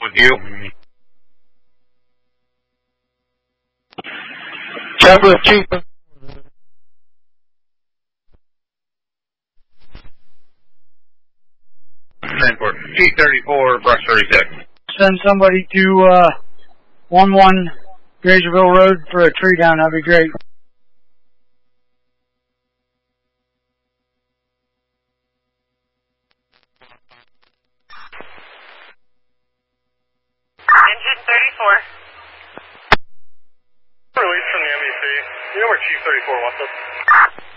with you. Chopper Chief. 234, brush 36. Send somebody to 11 Grazerville Road for a tree down. That'd be great. Engine 34. Release from the MDC. You know where Chief 34 wants us?